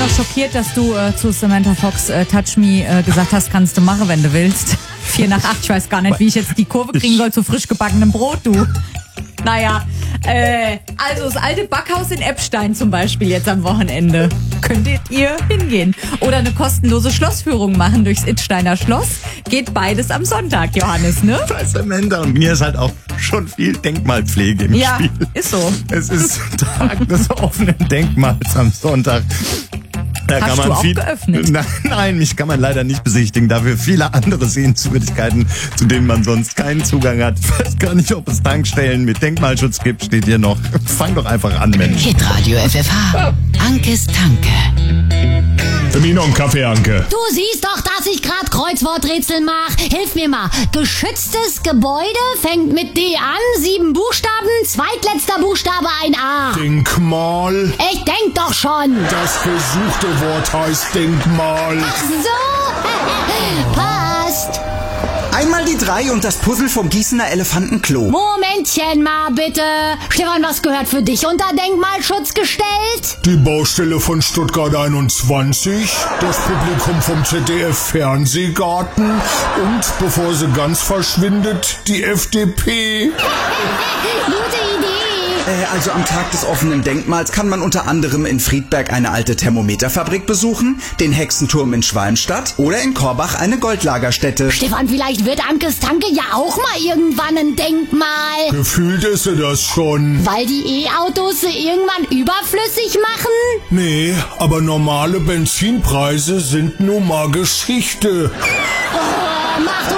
noch schockiert, dass du zu Samantha Fox Touch Me gesagt hast, kannst du machen, wenn du willst. 4 nach 8, ich weiß gar nicht, wie ich jetzt die Kurve kriegen soll zu frisch gebackenem Brot, du. Naja, also das alte Backhaus in Eppstein zum Beispiel jetzt am Wochenende. Könntet ihr hingehen. Oder eine kostenlose Schlossführung machen durchs Idsteiner Schloss. Geht beides am Sonntag, Johannes, ne? Bei Samantha und mir ist halt auch schon viel Denkmalpflege im Spiel. Ja, ist so. Es ist Tag des offenen Denkmals am Sonntag. Da Hast kann man du auch geöffnet? Nein, mich kann man leider nicht besichtigen. Dafür viele andere Sehenswürdigkeiten, zu denen man sonst keinen Zugang hat. Ich weiß gar nicht, ob es Tankstellen mit Denkmalschutz gibt, steht hier noch. Fang doch einfach an, Mensch. Hitradio FFH. Ankes Tanke. Für mich noch ein Kaffee, Anke. Du siehst doch, dass ich grad Kreuzworträtsel mach. Hilf mir mal. Geschütztes Gebäude fängt mit D an, 7 Buchstaben, zweitletzter Buchstabe ein A. Denkmal. Ich denk doch schon. Das gesuchte Wort heißt Denkmal. Ach so. Passt. Einmal die 3 und das Puzzle vom Gießener Elefantenklo. Momentchen mal bitte. Stefan, was gehört für dich unter Denkmalschutz gestellt? Die Baustelle von Stuttgart 21, das Publikum vom ZDF Fernsehgarten und, bevor sie ganz verschwindet, die FDP. Gute Idee. Also am Tag des offenen Denkmals kann man unter anderem in Friedberg eine alte Thermometerfabrik besuchen, den Hexenturm in Schwalmstadt oder in Korbach eine Goldlagerstätte. Stefan, vielleicht wird Ankes Tanke ja auch mal irgendwann ein Denkmal. Gefühlt ist sie das schon. Weil die E-Autos sie irgendwann überflüssig machen? Nee, aber normale Benzinpreise sind nun mal Geschichte. Oh, macht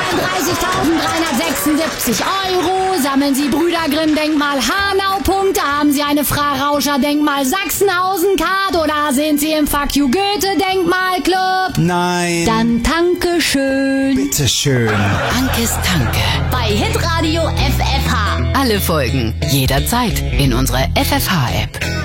132.376 €. Sammeln Sie Brüder Grimm Denkmal Hanau-Punkte? Haben Sie eine Fra-Rauscher Denkmal Sachsenhausen-Card? Oder sind Sie im Fuck You Goethe Denkmalclub? Nein. Dann danke schön. Bitteschön. Ankes Tanke. Bei Hitradio FFH. Alle Folgen jederzeit in unserer FFH-App.